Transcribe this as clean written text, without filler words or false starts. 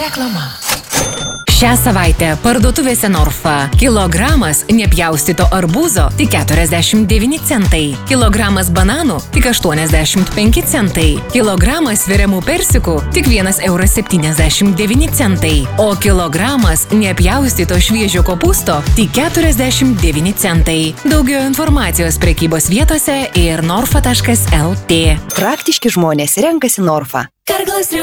Reklama. Šią savaitę parduotuvėse Norfa. Kilogramas nepjaustyto arbūzo tik 49 centai. Kilogramas bananų tik 85 centai. Kilogramas sveriamų persikų tik 1,79 centai. O kilogramas nepjaustyto šviežio kopūsto tik 49 centai. Daugiau informacijos prekybos vietose ir norfa.lt. Praktiški žmonės renkasi Norfa. Karglas